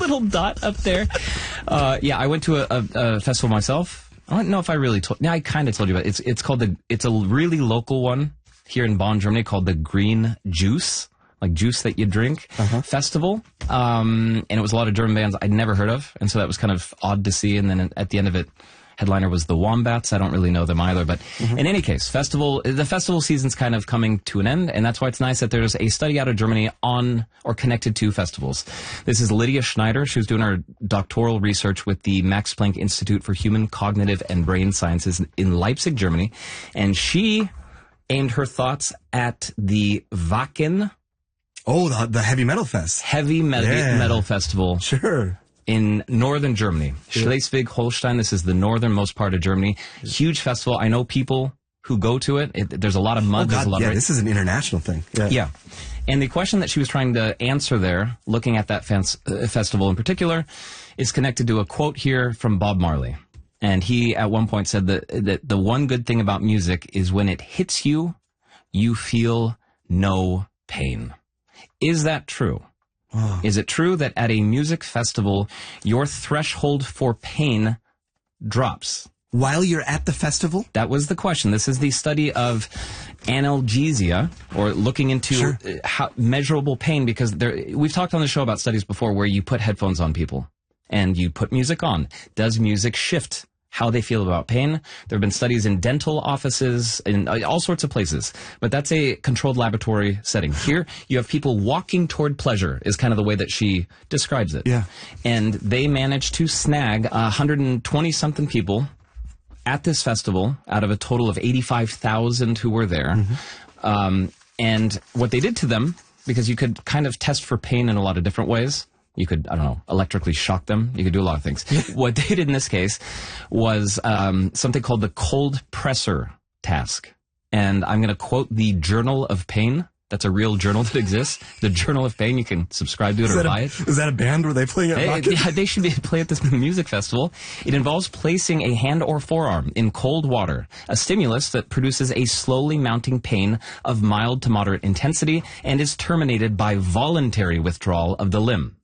little dot up there. Yeah, I went to a festival myself. I don't know if I really told. Yeah, I kind of told you about it. It's called it's a really local one here in Bonn, Germany, called the Green Juice, like juice that you drink festival. And it was a lot of German bands I'd never heard of, and so that was kind of odd to see. And then at the end of it, headliner was the Wombats. I don't really know them either, but in any case, the festival season's kind of coming to an end, and that's why it's nice that there's a study out of Germany on or connected to festivals. This is Lydia Schneider. She was doing her doctoral research with the Max Planck Institute for Human Cognitive and Brain Sciences in Leipzig, Germany, and she aimed her thoughts at the Wacken. Oh, the heavy metal fest. Heavy metal festival. Sure. In northern Germany, Schleswig-Holstein. This is the northernmost part of Germany. Huge festival. I know people who go to it. There's a lot of mud. Oh, God, this is an international thing. Yeah. And the question that she was trying to answer there, looking at that festival in particular, is connected to a quote here from Bob Marley. And he, at one point, said that the one good thing about music is when it hits you, you feel no pain. Is that true? Oh. Is it true that at a music festival, your threshold for pain drops? While you're at the festival? That was the question. This is the study of analgesia, or looking into how measurable pain, because we've talked on the show about studies before where you put headphones on people and you put music on. Does music shift how they feel about pain? There have been studies in dental offices, in all sorts of places, but that's a controlled laboratory setting. Here, you have people walking toward pleasure, is kind of the way that she describes it. Yeah. And they managed to snag 120-something people at this festival out of a total of 85,000 who were there. And what they did to them, because you could kind of test for pain in a lot of different ways. You could, I don't know, electrically shock them. You could do a lot of things. What they did in this case was something called the cold presser task. And I'm going to quote the Journal of Pain. That's a real journal that exists. The Journal of Pain. You can subscribe to it or buy it. Is that a band where they play at Yeah, they should play at this music festival. It involves placing a hand or forearm in cold water, a stimulus that produces a slowly mounting pain of mild to moderate intensity and is terminated by voluntary withdrawal of the limb.